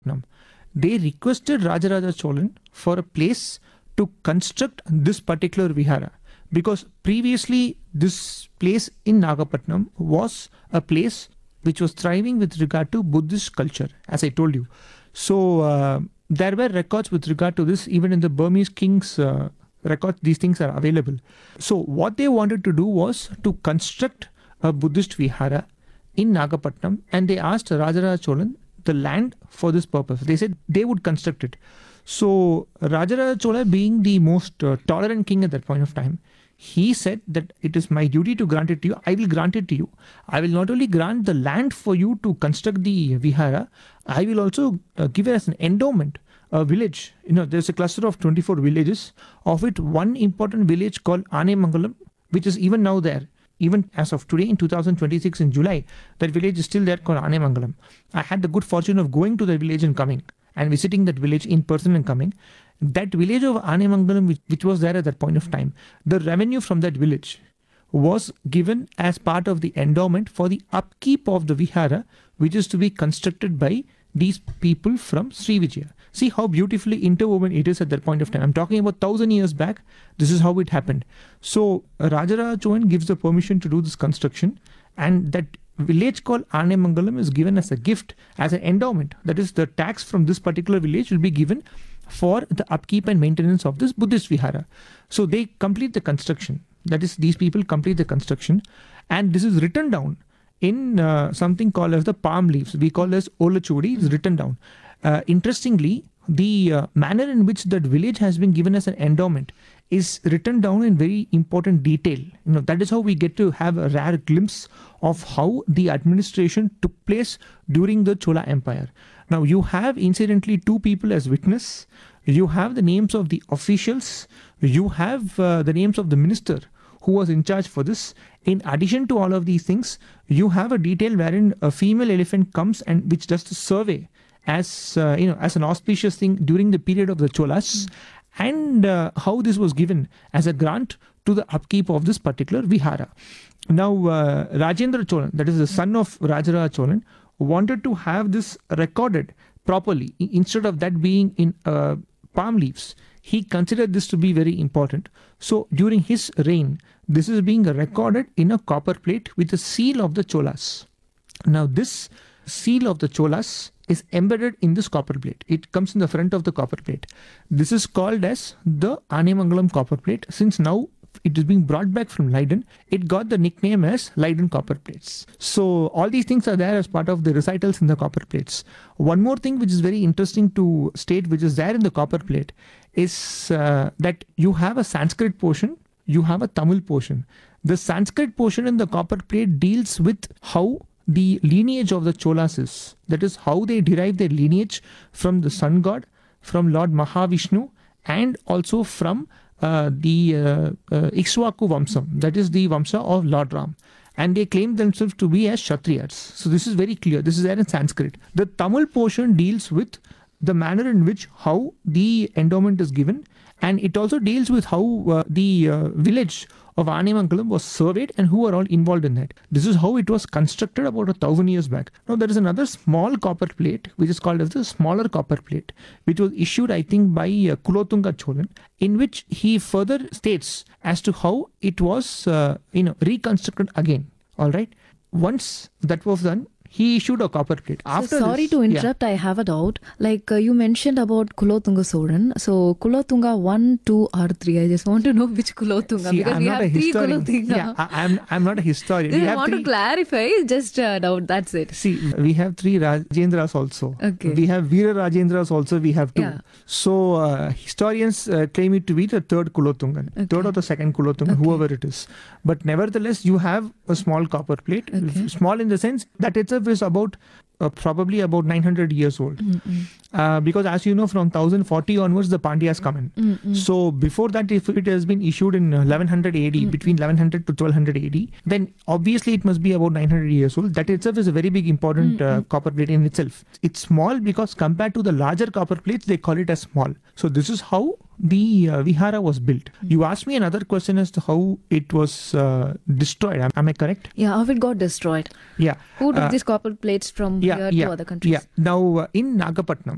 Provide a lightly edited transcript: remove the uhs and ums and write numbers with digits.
Nagapattinam. They requested Rajaraja Cholan for a place to construct this particular vihara, because previously this place in Nagapattinam was a place which was thriving with regard to Buddhist culture, as I told you. So there were records with regard to this, even in the Burmese king's records, these things are available. So what they wanted to do was to construct a Buddhist vihara in Nagapattinam, and they asked Rajaraja Cholan the land for this purpose. They said they would construct it. So Rajaraja Chola, being the most tolerant king at that point of time, he said that it is my duty to grant it to you. I will grant it to you. I will not only grant the land for you to construct the vihara, I will also give it as an endowment, a village. There's a cluster of 24 villages, of it one important village called Anemangalam, which is even now there. Even as of today, in 2026 in July, that village is still there, called Anemangalam. I had the good fortune of going to that village and coming, and visiting that village in person and coming. That village of Anemangalam, which was there at that point of time, the revenue from that village was given as part of the endowment for the upkeep of the vihara, which is to be constructed by these people from Srivijaya. See how beautifully interwoven it is at that point of time. I'm talking about 1,000 years back. This is how it happened. So Rajaraja Cholan gives the permission to do this construction, and that village called Anemangalam is given as a gift, as an endowment. That is, the tax from this particular village will be given for the upkeep and maintenance of this Buddhist vihara. So they complete the construction. That is, these people complete the construction, and this is written down in something called as the palm leaves. We call as Olachudi. It's written down. Interestingly, the manner in which that village has been given as an endowment is written down in very important detail. That is how we get to have a rare glimpse of how the administration took place during the Chola Empire. Now, you have incidentally two people as witness. You have the names of the officials. You have the names of the minister who was in charge for this. In addition to all of these things, you have a detail wherein a female elephant comes and which does the survey as as an auspicious thing during the period of the Cholas, and how this was given as a grant to the upkeep of this particular vihara. Now, Rajendra Cholan, that is the son of Rajaraja Cholan, wanted to have this recorded properly. Instead of that being in palm leaves, he considered this to be very important. So during his reign, this is being recorded in a copper plate with the seal of the Cholas. Now, this seal of the Cholas is embedded in this copper plate. It comes in the front of the copper plate. This is called as the Anemangalam copper plate. Since now it is being brought back from Leiden, it got the nickname as Leiden copper plates. So all these things are there as part of the recitals in the copper plates. One more thing which is very interesting to state, which is there in the copper plate, is that you have a Sanskrit portion, you have a Tamil portion. The Sanskrit portion in the copper plate deals with how the lineage of the Cholas is. That is, how they derive their lineage from the sun god, from Lord Mahavishnu, and also from the Ikshvaku Vamsam, that is the Vamsa of Lord Ram. And they claim themselves to be as Kshatriyas. So this is very clear. This is there in Sanskrit. The Tamil portion deals with the manner in which how the endowment is given, and it also deals with how the village of Anemangalam was surveyed and who are all involved in that. This is how it was constructed about 1,000 years back. Now, there is another small copper plate which is called as the smaller copper plate, which was issued, I think, by Kulothunga Cholan, in which he further states as to how it was reconstructed again. All right. Once that was done, he issued a copper plate. After sorry to interrupt, I have a doubt. Like you mentioned about Kulothunga Solan. So Kulothunga 1, 2 or 3. I just want to know which Kulothunga. See, because I'm we not have a 3 historian. Kulothunga. Yeah, I'm not a historian. I want to clarify, just a doubt, that's it. See, we have 3 Rajendras also. Okay. We have Veera Rajendras also, we have 2. Yeah. So historians claim it to be the 3rd Kulothunga, Okay. 3rd or the 2nd Kulothunga, Okay. whoever it is. But nevertheless, you have a small copper plate. Okay. Small in the sense that itself is about probably about 900 years old. Because as you know, from 1040 onwards, the Pandyas come in. So before that, if it has been issued in 1100 AD, between 1100 to 1200 AD, then obviously it must be about 900 years old. That itself is a very big important copper plate in itself. It's small because compared to the larger copper plates, they call it as small. So this is how the vihara was built. You asked me another question as to how it was destroyed. Am I correct? Yeah, how it got destroyed. Yeah. Who took these copper plates from here to other countries? Yeah. Now in Nagapattinam,